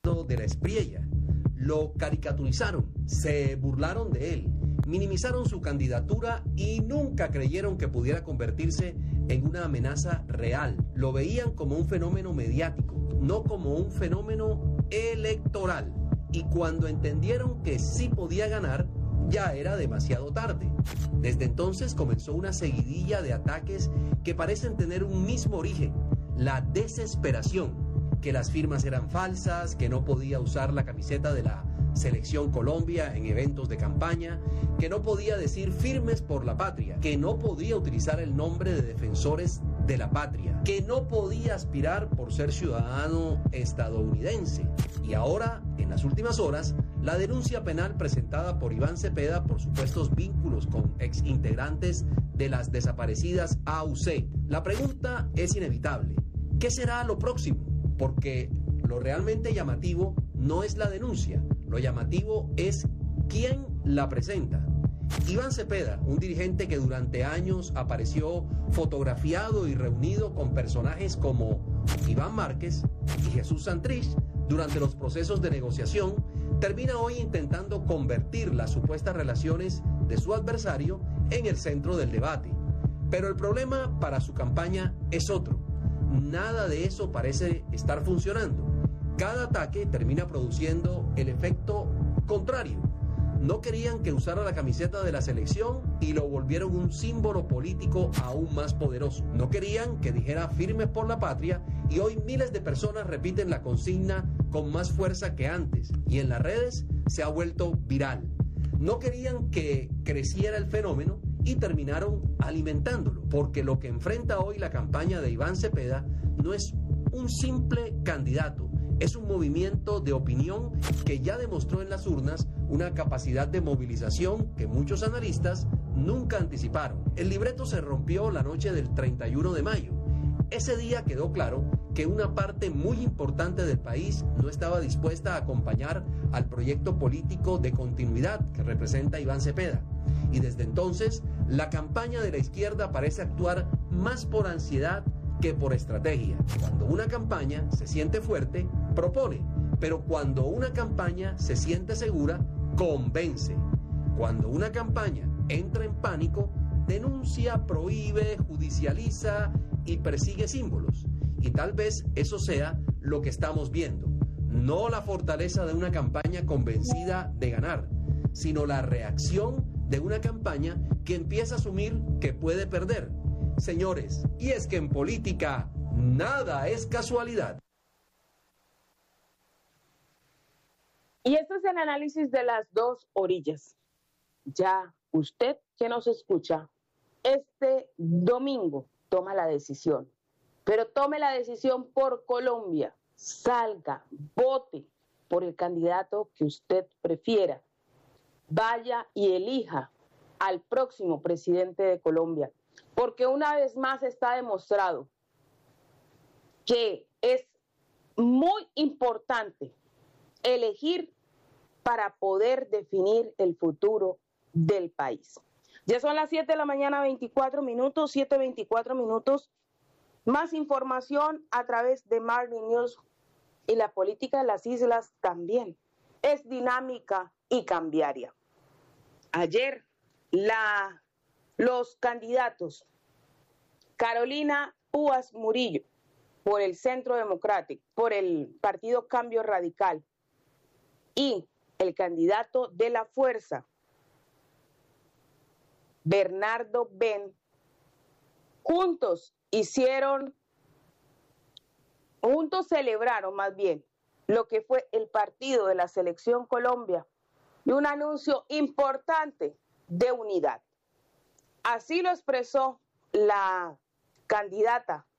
de la Espriella. Lo caricaturizaron, se burlaron de él, minimizaron su candidatura y nunca creyeron que pudiera convertirse en una amenaza real. Lo veían como un fenómeno mediático, no como un fenómeno electoral. Y cuando entendieron que sí podía ganar, ya era demasiado tarde. Desde entonces comenzó una seguidilla de ataques que parecen tener un mismo origen: la desesperación, que las firmas eran falsas, que no podía usar la camiseta de la Selección Colombia en eventos de campaña, que no podía decir firmes por la patria, que no podía utilizar el nombre de defensores de la patria, que no podía aspirar por ser ciudadano estadounidense. Y ahora, en las últimas horas, la denuncia penal presentada por Iván Cepeda por supuestos vínculos con exintegrantes de las desaparecidas AUC. La pregunta es inevitable: ¿qué será lo próximo? Porque lo realmente llamativo no es la denuncia, lo llamativo es quién la presenta. Iván Cepeda, un dirigente que durante años apareció fotografiado y reunido con personajes como Iván Márquez y Jesús Santrich durante los procesos de negociación, termina hoy intentando convertir las supuestas relaciones de su adversario en el centro del debate. Pero el problema para su campaña es otro. Nada de eso parece estar funcionando. Cada ataque termina produciendo el efecto contrario. No querían que usara la camiseta de la selección y lo volvieron un símbolo político aún más poderoso. No querían que dijera firmes por la patria y hoy miles de personas repiten la consigna con más fuerza que antes y en las redes se ha vuelto viral. No querían que creciera el fenómeno y terminaron alimentándolo, porque lo que enfrenta hoy la campaña de Iván Cepeda no es un simple candidato, es un movimiento de opinión que ya demostró en las urnas una capacidad de movilización que muchos analistas nunca anticiparon. El libreto se rompió la noche del 31 de mayo. Ese día quedó claro que una parte muy importante del país no estaba dispuesta a acompañar al proyecto político de continuidad que representa Iván Cepeda. Y desde entonces, la campaña de la izquierda parece actuar más por ansiedad que por estrategia. Cuando una campaña se siente fuerte, propone, pero cuando una campaña se siente segura, convence. Cuando una campaña entra en pánico, denuncia, prohíbe, judicializa y persigue símbolos. Y tal vez eso sea lo que estamos viendo. No la fortaleza de una campaña convencida de ganar, sino la reacción de una campaña que empieza a asumir que puede perder. Señores, y es que en política nada es casualidad. Y este es el análisis de las dos orillas. Ya usted que nos escucha, este domingo toma la decisión, pero tome la decisión por Colombia. Salga, vote por el candidato que usted prefiera. Vaya y elija al próximo presidente de Colombia, porque una vez más está demostrado que es muy importante elegir para poder definir el futuro del país. Ya son las 7 de la mañana, 24 minutos, 7:24 minutos. Más información a través de Marlin News. Y la política de las islas también es dinámica y cambiaria. Ayer los candidatos Carolina Púas Murillo por el Centro Democrático, por el Partido Cambio Radical, y el candidato de la Fuerza, Bernardo Ben, juntos celebraron más bien lo que fue el partido de la Selección Colombia y un anuncio importante de unidad. Así lo expresó la candidata